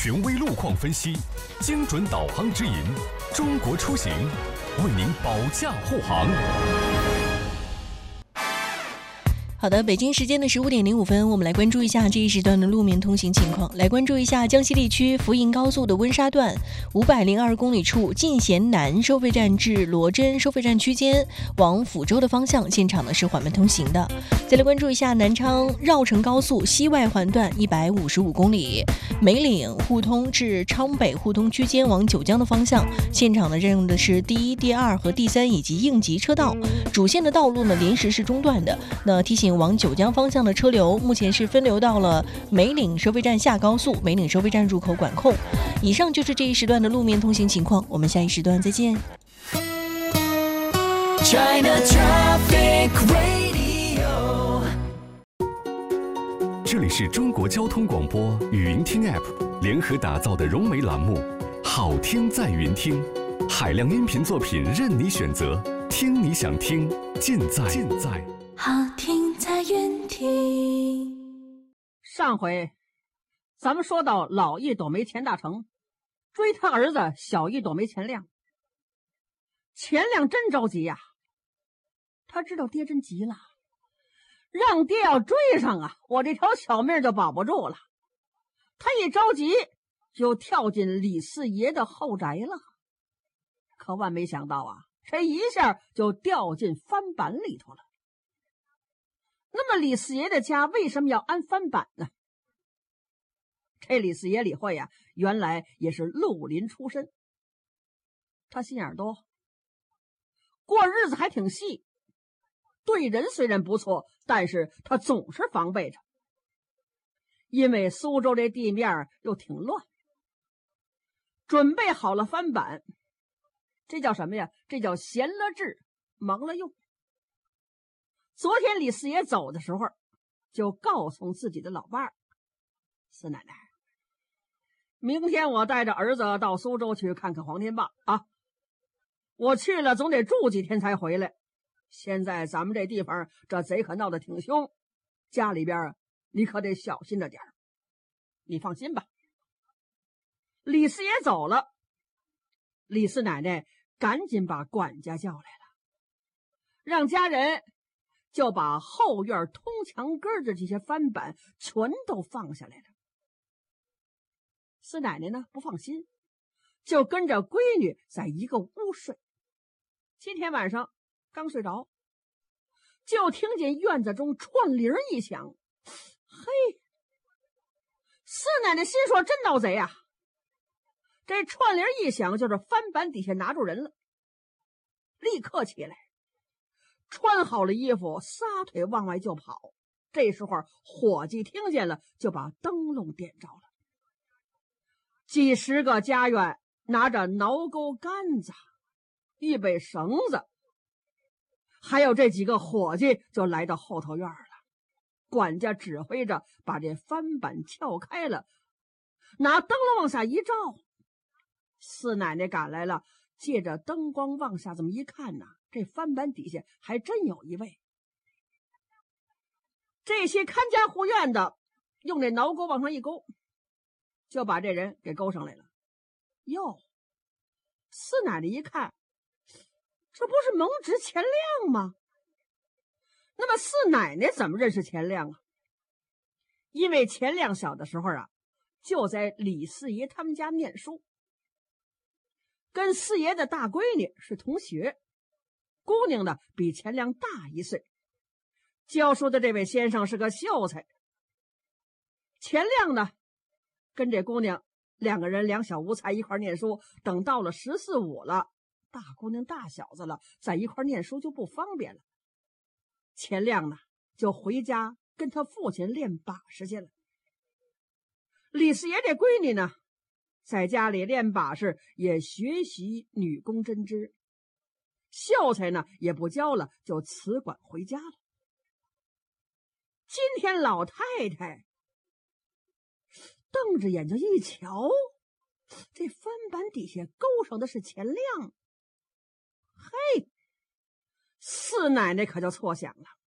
权威路况分析，精准导航指引，中国出行为您保驾护航。 好的，北京时间的15:05，我们来关注一下这一时段的路面通行情况。来关注一下江西地区福银高速的温莎段502公里处进贤南收费站至罗真收费站区间往抚州的方向，现场呢是缓慢通行的。再来关注一下南昌绕城高速西外环段155公里，梅岭互通至昌北互通区间往九江的方向，现场呢任用的是第1、第2和第3以及应急车道，主线的道路呢临时是中断的。那提醒往九江方向的车流目前是分流到了梅岭收费站下高速、梅岭收费站入口管控。以上就是这一时段的路面通行情况，我们下一时段再见。 China Traffic Radio， 这里是中国交通广播语音听 App 联合打造的融媒栏目，好听在云听，海量音频作品任你选择，听你想听，尽在好听在云听。 上回咱们说到老一朵梅钱大成追他儿子小一朵梅钱亮，钱亮真着急呀，他知道爹真急了，让爹要追上啊，我这条小命就保不住了。他一着急就跳进李四爷的后宅了，可万没想到啊，这一下就掉进翻板里头了。那么李四爷的家为什么要安翻板呢？这李四爷李慧呀，原来也是绿林出身，他心眼多，过日子还挺细，对人虽然不错，但是他总是防备着，因为苏州这地面又挺乱，准备好了翻板，这叫什么呀？这叫闲了治，忙了用。昨天李四爷走的时候，就告诉自己的老伴儿：“四奶奶，明天我带着儿子到苏州去看看黄天霸啊！我去了总得住几天才回来。现在咱们这地方这贼可闹得挺凶，家里边你可得小心着点儿。你放心吧。”李四爷走了，李四奶奶赶紧把管家叫来了，让家人就把后院通墙根的这些翻板全都放下来了。四奶奶呢不放心，就跟着闺女在一个屋睡。今天晚上刚睡着，就听见院子中串铃一响。嘿，四奶奶心说真闹贼啊！这串铃一响，就是翻板底下拿住人了，立刻起来，穿好了衣服，撒腿往外就跑。这时候伙计听见了，就把灯笼点着了。几十个家院拿着挠钩杆子、预备绳子，还有这几个伙计就来到后头院了。管家指挥着把这翻板撬开了，拿灯笼往下一照，四奶奶赶来了，借着灯光往下这么一看呢，这翻板底下还真有一位。这些看家护院的用这挠钩往上一勾，就把这人给勾上来了。哟，四奶奶一看，这不是蒙直钱亮吗？那么四奶奶怎么认识钱亮啊？因为钱亮小的时候啊，就在李四爷他们家念书，跟四爷的大闺女是同学，姑娘呢比钱亮大1岁。教书的这位先生是个秀才，钱亮呢跟这姑娘两个人两小无猜一块念书，等到了14、15了，大姑娘大小子了，在一块念书就不方便了。钱亮呢就回家跟他父亲练把式去了。李四爷这闺女呢在家里练把式，也学习女工针织，秀才呢也不教了，就辞管回家了。今天老太太瞪着眼睛一瞧，这翻板底下勾上的是钱亮。嘿，四奶奶可就错想了，